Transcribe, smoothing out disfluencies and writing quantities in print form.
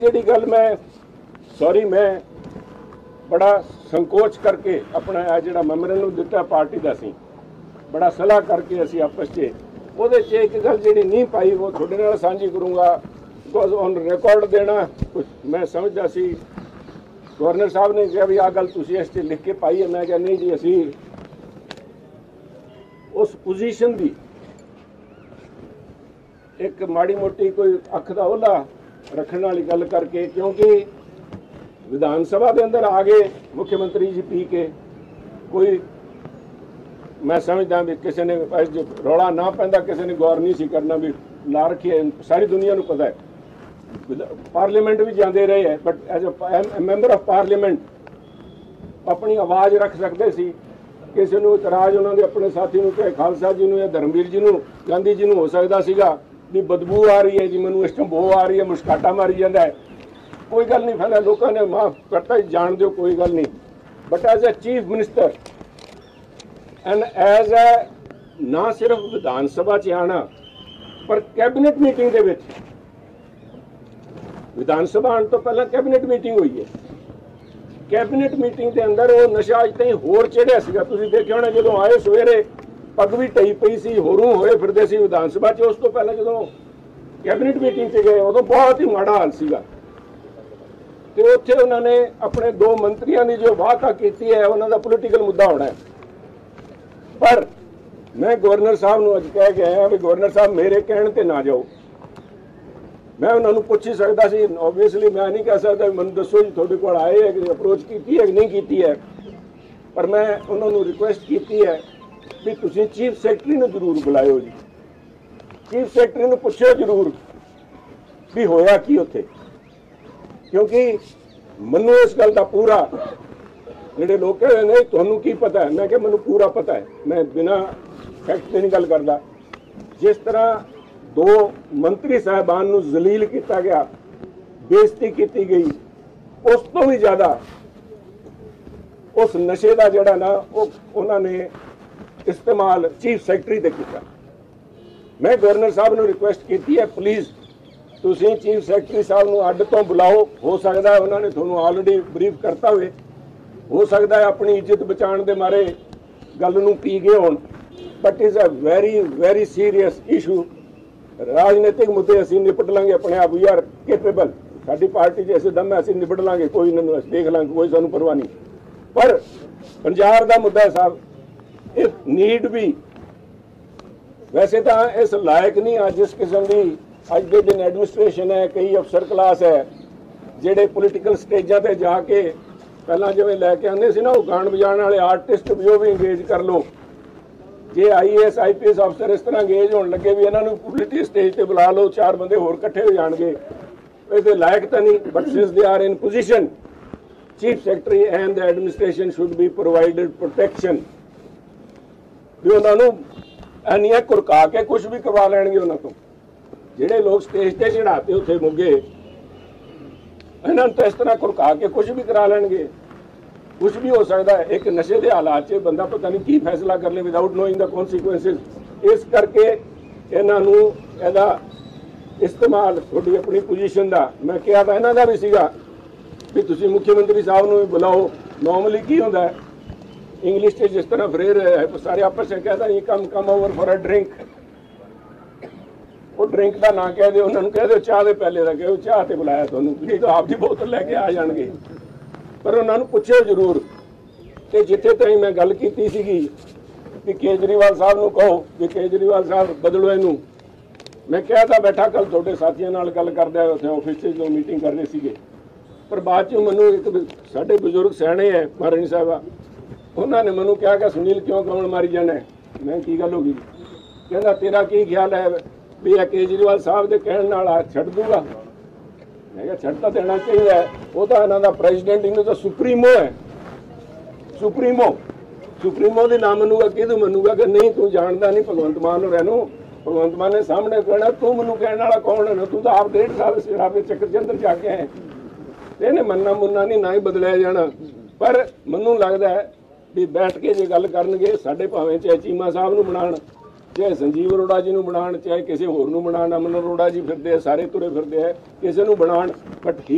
ਜਿਹੜੀ ਗੱਲ ਮੈਂ ਸੌਰੀ ਮੈਂ ਬੜਾ ਸੰਕੋਚ ਕਰਕੇ ਆਪਣਾ ਆ ਜਿਹੜਾ ਮੈਮੋਰੈਂਡਮ ਦਿੱਤਾ ਪਾਰਟੀ ਦਾ ਸੀ ਬੜਾ ਸਲਾਹ ਕਰਕੇ ਅਸੀਂ ਆਪਸ 'ਚ ਉਹਦੇ 'ਚ ਇੱਕ ਗੱਲ ਜਿਹੜੀ ਨਹੀਂ ਪਾਈ ਉਹ ਤੁਹਾਡੇ ਨਾਲ ਸਾਂਝੀ ਕਰੂੰਗਾ ਬਿਕੋਜ਼ ਔਨ ਰਿਕਾਰਡ ਦੇਣਾ ਮੈਂ ਸਮਝਦਾ ਸੀ ਗਵਰਨਰ ਸਾਹਿਬ ਨੇ ਕਿਹਾ ਵੀ ਆਹ ਗੱਲ ਤੁਸੀਂ ਇਸ 'ਚ ਲਿਖ ਕੇ ਪਾਈ ਹੈ। ਮੈਂ ਕਿਹਾ ਨਹੀਂ ਜੀ ਅਸੀਂ ਉਸ ਪੋਜੀਸ਼ਨ ਦੀ ਇੱਕ ਮਾੜੀ ਮੋਟੀ ਕੋਈ ਅੱਖ ਦਾ ਉਹਲਾ ਰੱਖਣ वाली गल करके क्योंकि विधानसभा के अंदर आ गए मुख्यमंत्री जी पी के कोई मैं समझदा भी किसी ने रौला ना पैंदा किसी ने गौर नहीं सी करना भी ला रखी है सारी दुनिया को पता है। पार्लीमेंट भी जाते रहे हैं but as a member of parliament अपनी आवाज़ रख सकते सी किसी को इतराज उन्होंने अपने साथी को चाहे खालसा जी या धर्मवीर जी गांधी जी हो सकता सीगा भी बदबू आ रही है जी मैं इस बो आ रही है मुस्काटा मारी जाता है कोई गल नहीं फिर लोगों ने माफ करता ही जान दो कोई गल नहीं but as a chief minister and as a ना सिर्फ विधानसभा च आना पर कैबिनेट मीटिंग के विधानसभा आने तो पहला कैबिनेट मीटिंग हुई है। कैबिनेट मीटिंग के अंदर वो नशा अज तई होर चढ़िया सीगा तुसीं देखिया होना जो आए सवेरे पग भी टई पई सी होरूं होए फिरदे सी विधानसभा च उस तो पहले जो कैबिनेट मीटिंग से गए उदों बहुत ही माड़ा हाल सीगा ते उत्थे उन्होंने अपने दो मंत्रियों की जो वाहता की है उन्होंने पोलीटिकल मुद्दा होना है पर मैं गवर्नर साहब को अज कह के आया भी गवर्नर साहब मेरे कहने ते ना जाओ मैं उन्होंने पूछ ही सकता सी ओबवियसली मैं नहीं कह सकता मैं दसो जी थोड़े को आए है कि अप्रोच की है कि नहीं की है पर मैं उन्होंने रिक्वेस्ट की है भी तुसीं चीफ सैकटरी ने जरूर बुलायो जी चीफ सैकटरी ने पूछो जरूर भी होया की उत्थे क्योंकि मनु इस गल का पूरा जिहड़े लोग कह रहे हैं तुहानूं की पता है मैं क्या मैनूं पूरा पता है मैं बिना फैक्ट की नहीं गल करदा। जिस तरह दो मंत्री साहबान नूं जलील किया गया बेइज्जती की गई उस तो भी ज़्यादा उस नशे का जिहड़ा ना उन्होंने इस्तेमाल चीफ सैकटरी ने किया। मैं गवर्नर साहब ने रिक्वेस्ट की है प्लीज़ तुसीं चीफ सैकटरी साहब को अड्ड तो बुलाओ हो सकता है उन्होंने थोनों ऑलरेडी ब्रीफ करता हुए हो सकता है अपनी इज्जत बचाने के मारे गल नूं पी गए होण but is a very very serious issue राजनीतिक मुद्दे असीं निपट लांगे अपने आप we are capable sari party जैसे दम है असीं निपट लांगे कोई इन्हां नूं देख लांगे कोई सानूं परवाह नहीं पर पंजाब दा मुद्दा है साहब इफ नीड भी वैसे तो इस लायक नहीं आज जिस किस्म की अज के दिन एडमिनिस्ट्रेशन है कई अफसर क्लास है जेडे पोलीटिकल स्टेजा पर जाके पहला जिवें लैके आते सी ना वो गाण बजाने वाले आर्टिस्ट भी वो भी इंगेज कर लो जे IAS IPS अफसर इस तरह इंगेज होने लगे भी इन्हों पोलीटिकल स्टेज पर बुला लो चार बंदे होर इकट्ठे हो जाएंगे ये लायक तो नहीं but since they are in position chief secretary and the administration should be provided protection भी उन्होंने एनिया कुरका के कुछ भी करवा लैणगे उन्होंने तो जिहड़े लोग स्टेज पर चढ़ाते उत्थे मुगे इन्होंने तो इस तरह कुरका के कुछ भी करा लैणगे कुछ भी हो सकता है। एक नशे के हालात से बंदा पता नहीं की फैसला कर ले विदाउट नोइंग द कॉन्सिक्वेंसिस इस करके इन्हों इहदा इस्तेमाल थोड़ी अपनी पोजीशन का मैं कहा था इन्हों का भी सीगा भी तुसीं मुख्यमंत्री साहब को भी बुलाओ नॉर्मली की होंदा है इंग्लिश से जिस तरह फ्रेर सारे आपस में कहता ये come over for a drink वो ड्रिंक का ना कह दो उन्होंने कह दो चाह के पहले का कहो चाह से बुलाया तुहानूं तो आपकी बोतल लैके आ जाएंगे पर उन्होंने पूछो जरूर कि जिथे तई मैं गल की सीगी कि केजरीवाल साहब को कहो कि केजरीवाल साहब बदलो इनू मैं कहा था बैठा कल थोड़े साथियों नाल गल करदा उत्थे ऑफिस से जो मीटिंग कर रहे सीगे पर बाद चों मैनूं एक साडे बजुर्ग सियाणे है महाराणी साहबा उन्होंने मैनूं कहा कि सुनील क्यों कमल मारी जाना है मैं की गल हो गई कहता तेरा की ख्याल है भी यह केजरीवाल साहब के कहने नाल छड्ड दूंगा मैं क्या छड्ड तो देना चाहिए वो तो इन्हों का प्रेजिडेंट इन्हों तो सुप्रीमो है सुप्रीमो के नाम मनूगा किदू मनूगा कि नहीं तू जानता नहीं भगवंत मान रहनू भगवंत मान ने सामने कहना तू मैनू कहने वाला कौन है तू तो आप 1.5 साल शराब चक्कर के अंदर जाके है इन्हें मनना मुन्ना नहीं ना ही बदलिया जाना पर मैनू लगता है भी बैठ के जो गल करनगे साडे भावें चाहे चीमा साहब नूं बनाण चाहे संजीव अरोड़ा जी नूं बनाण चाहे किसी होर नूं बनाण अमन अरोड़ा जी फिरदे सारे तुरे फिरदे है किसी नूं बनाण बट